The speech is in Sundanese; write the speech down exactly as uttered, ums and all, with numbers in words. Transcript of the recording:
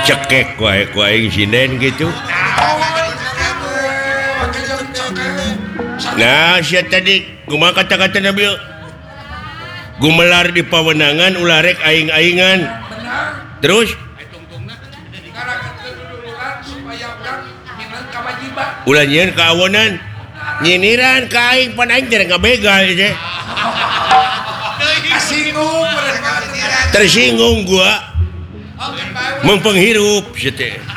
cekek wae ku aing sinden gitu. Nah, sia tadi kumaha kata-kata Nabi? Gumelar di pawenangan ulah rek aing-aingan. Terus ulah nyieun kaawonan. Nyiniran ka aing pan aing teh ngabegal teh. Tersinggung gua. Mempenghirup sia teh.